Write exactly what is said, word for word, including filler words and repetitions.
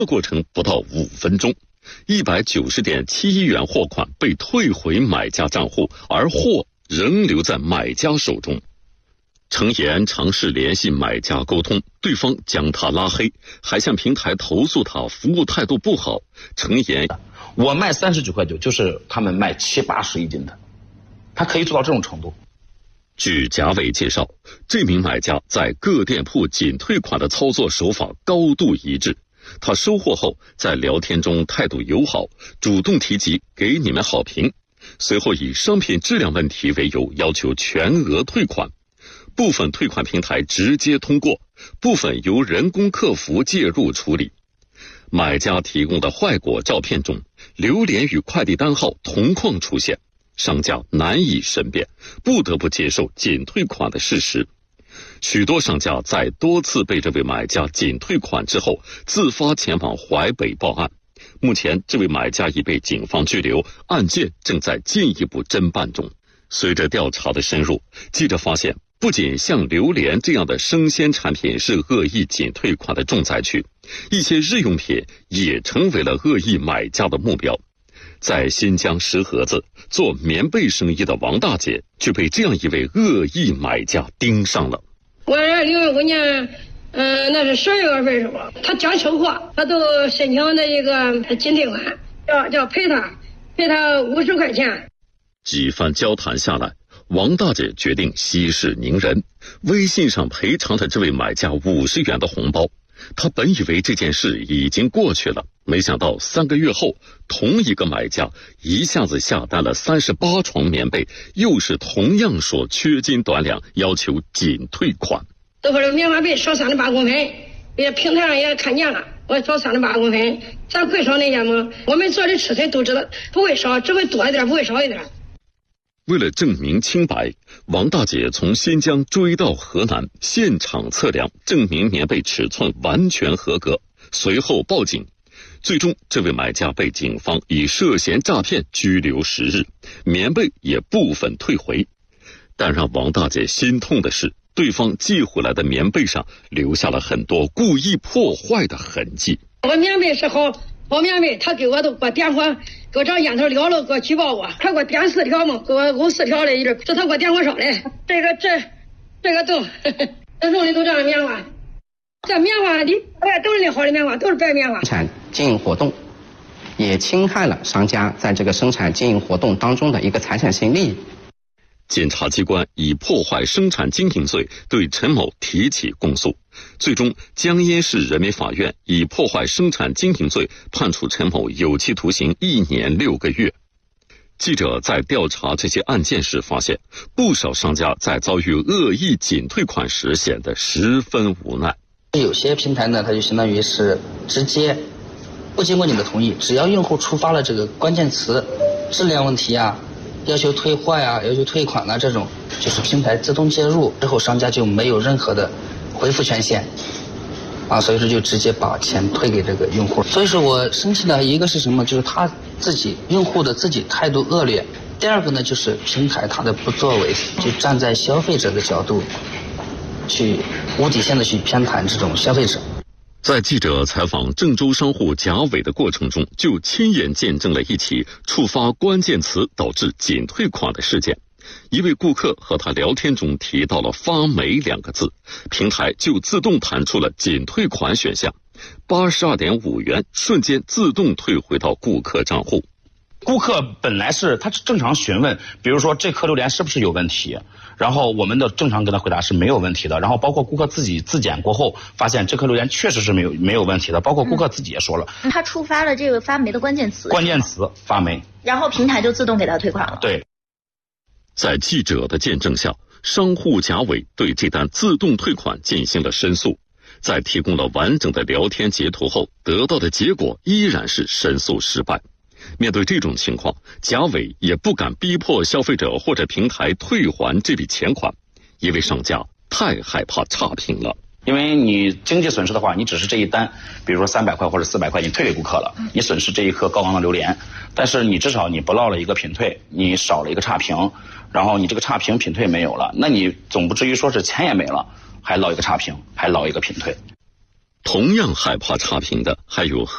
过程不到五分钟，一百九十点七一元货款被退回买家账户，而货仍留在买家手中。程岩尝试联系买家沟通，对方将他拉黑，还向平台投诉他服务态度不好。程岩， 我卖三十九块九，就是他们卖七八十一斤的，他可以做到这种程度。 据贾伟介绍，这名买家在各店铺仅退款的操作手法高度一致。他收货后在聊天中态度友好，主动提及给你们好评，随后以商品质量问题为由要求全额退款。部分退款平台直接通过，部分由人工客服介入处理。买家提供的坏果照片中，榴莲与快递单号同框出现，商家难以申辩，不得不接受仅退款的事实。许多商家在多次被这位买家仅退款之后，自发前往淮北报案。目前这位买家已被警方拘留，案件正在进一步侦办中。随着调查的深入，记者发现不仅像榴莲这样的生鲜产品是恶意仅退款的重灾区，一些日用品也成为了恶意买家的目标。在新疆石河子做棉被生意的王大姐就被这样一位恶意买家盯上了。 我这六月五年，嗯、呃，那是十二月份时候，他讲收货，他都申请的一个仅退款，要要赔他赔他五十块钱。 几番交谈下来，王大姐决定息事宁人，微信上赔偿了这位买家五十元的红包。她本以为这件事已经过去了，没想到三个月后，同一个买家一下子下单了三十八床棉被，又是同样说缺斤短两，要求仅退款。 这会儿棉花被少三十八公分，也平台上也看见了，我少三十八公分，咱会少那些吗？我们做的吃菜都知道，不会少，只会多一点，不会少一点。 为了证明清白，王大姐从新疆追到河南，现场测量，证明棉被尺寸完全合格，随后报警。最终这位买家被警方以涉嫌诈骗拘留十日，棉被也部分退回。但让王大姐心痛的是，对方寄回来的棉被上留下了很多故意破坏的痕迹。 我棉被是好好棉被，他给我都给我点火，给我找烟头燎了，给我举报我，他给我点四条嘛，给我捂四条的一直，这他给我点火烧的，这个这这个洞，这洞里都这样棉花，这棉花里都是那好的棉花，都是白棉花。 生产经营活动也侵害了商家在这个生产经营活动当中的一个财产性利益。 检察机关以破坏生产经营罪对陈某提起公诉，最终江阴市人民法院以破坏生产经营罪判处陈某有期徒刑一年六个月。记者在调查这些案件时发现，不少商家在遭遇恶意仅退款时显得十分无奈。 有些平台呢，它就相当于是直接不经过你的同意，只要用户触发了这个关键词质量问题啊，要求退货呀、要求退款啊，这种就是平台自动介入之后，商家就没有任何的回复权限啊，所以说就直接把钱退给这个用户。所以说我生气的一个是什么，就是他自己用户的自己态度恶劣，第二个呢就是平台他的不作为，就站在消费者的角度去无底线的去偏袒这种消费者。 在记者采访郑州商户贾伟的过程中，就亲眼见证了一起触发关键词导致仅退款的事件。一位顾客和他聊天中提到了发霉两个字，平台就自动弹出了仅退款选项，八十二点五元瞬间自动退回到顾客账户。 顾客本来是他正常询问，比如说这颗榴莲是不是有问题，然后我们的正常跟他回答是没有问题的，然后包括顾客自己自检过后发现这颗榴莲确实是没有没有问题的，包括顾客自己也说了、 嗯、他触发了这个发霉的关键词， 关键词发霉， 然后平台就自动给他退款了。 对， 在记者的见证下，商户贾伟对这单自动退款进行了申诉，在提供了完整的聊天截图后，得到的结果依然是申诉失败。面对这种情况，贾伟也不敢逼迫消费者或者平台退还这笔钱款，因为商家太害怕差评了。 因为你经济损失的话，你只是这一单，比如说三百块或者四百块，你退给顾客了，你损失这一颗高昂的榴莲，但是你至少你不落了一个品退，你少了一个差评，然后你这个差评品退没有了，那你总不至于说是钱也没了，还落一个差评，还落一个品退。 同样害怕差评的还有